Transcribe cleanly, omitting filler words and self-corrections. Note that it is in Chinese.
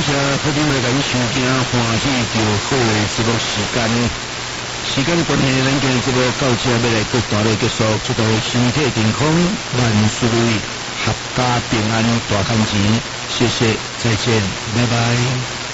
谢好朋友来收听欢喜就好的节目时间。时间关系，咱今日节目到这要来各大的结束，祝大家身体健康，万事如意，阖家平安，大赚钱。谢谢，再见，拜拜。